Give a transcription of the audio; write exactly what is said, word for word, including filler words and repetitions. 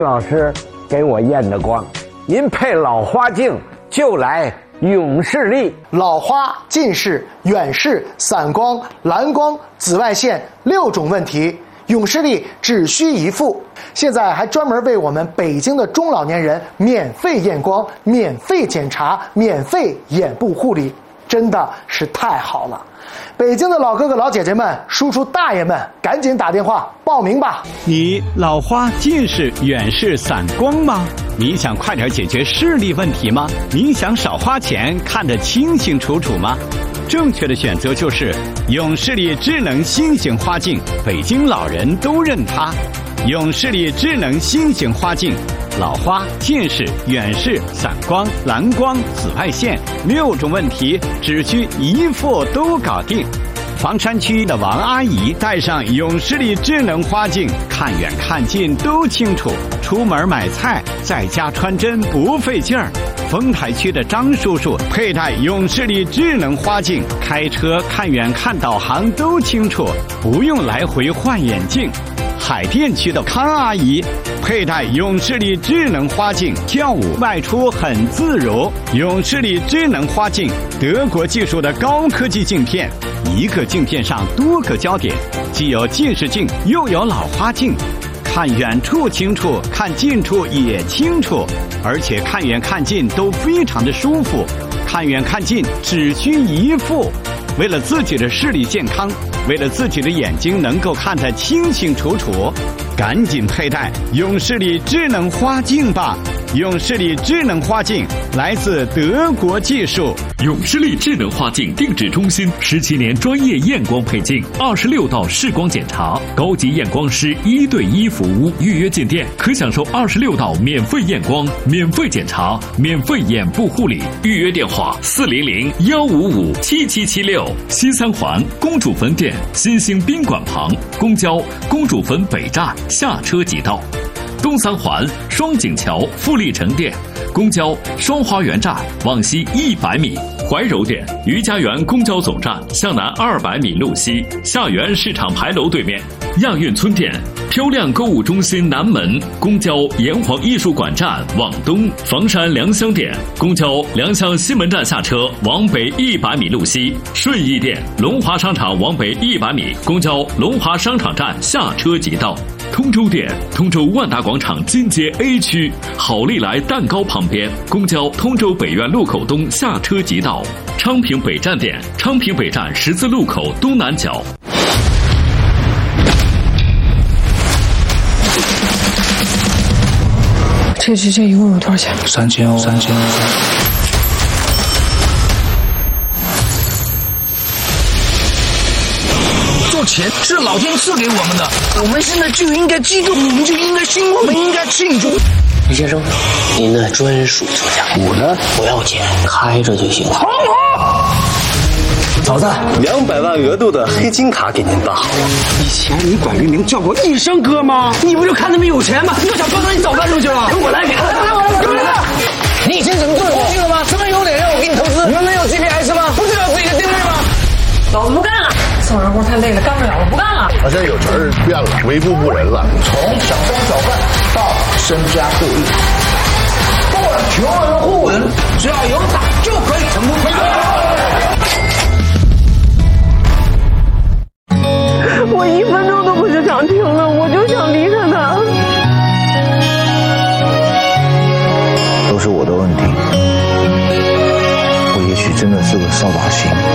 老师给我验的光，您配老花镜就来永视力。 老花、近视、远视、散光、蓝光、紫外线六种问题，永视力只需一副。现在还专门为我们北京的中老年人免费验光、免费检查、免费眼部护理，真的是太好了。北京的老哥哥老姐姐们、叔叔大爷们，赶紧打电话报名吧！ 你老花、近视、远视、散光吗？你想快点解决视力问题吗？你想少花钱看得清清楚楚吗？正确的选择就是永视力智能新型花镜，北京老人都认它。永视力智能新型花镜，老花、近视、远视、散光、蓝光、紫外线六种问题只需一副都搞定。房山区的王阿姨戴上永视力智能花镜，看远看近都清楚，出门买菜在家穿针不费劲儿。丰台区的张叔叔佩戴永视力智能花镜，开车看远看导航都清楚，不用来回换眼镜。海淀区的康阿姨佩戴永视力智能花镜，跳舞外出很自如。永视力智能花镜，德国技术的高科技镜片，一个镜片上多个焦点，既有近视镜又有老花镜，看远处清楚，看近处也清楚，而且看远看近都非常的舒服，看远看近只需一副。为了自己的视力健康，为了自己的眼睛能够看得清清楚楚，赶紧佩戴永视力智能花镜吧！永视力智能花镜来自德国技术。 永视力智能花镜定制中心十七年专业验光配镜，二十六道视光检查，高级验光师一对一服务。预约进店可享受二十六道免费验光、免费检查、免费眼部护理。预约电话：四零零幺五五七七七六。西三环公主坟店新兴宾馆旁，公交公主坟北站下车即到。东三环双井桥富力城店，公交双花园站往西一百米。怀柔店余家园公交总站向南二百米路西，下园市场牌楼对面。亚运村店漂亮购物中心南门，公交炎黄艺术馆站往东。房山良乡店公交良乡西门站下车往北一百米路西。顺义店龙华商场往北一百米，公交龙华商场站下车即到。通州店通州万达广场金街 A 区好利来蛋糕旁边，公交通州北苑路口东下车即到。昌平北站店昌平北站十字路口东南角。 这这这一共有多少钱？ 三千哦，三千哦。 这钱是老天赐给我们的，我们现在就应该激动，我们就应该兴奋，我们应该庆祝。 李先生，您的专属车价，我呢不要钱，开着就行。好好。 嫂子，两百万额度的黑金卡给您办好了。 以前你管玉明叫过一声哥吗？你不就看他们有钱吗？你又想装成你早干出去了？我来给他，来我来我来我你以前怎么做决定了吗？这么有脸让我给你投资？你们没有 G P S 吗？不知道自己的定位吗？ 老子不干了，送人活太累了，干不了了，不干了。 他现在有词儿变了，为富不仁了， 从小商小贩到身家过亿，不管求人护人，只要有胆就可以成功。 我一分钟都不是想听了，我就想离开他。 都是我的问题，我也许真的是个扫把星。